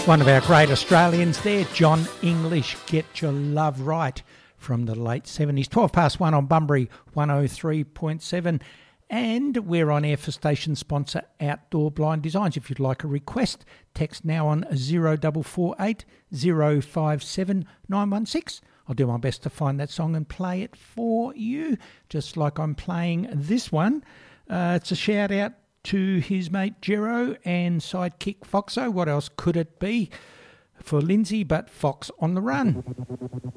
One of our great Australians there, John English, Get Your Love Right, from the late 70s. 12 past 1 on Bunbury 103.7. And we're on air for station sponsor Outdoor Blind Designs. If you'd like a request, text now on 0448 057 916. I'll do my best to find that song and play it for you, just like I'm playing this one. It's a shout out to his mate Jero and sidekick Foxo. What else could it be for Lindsay but Fox on the Run?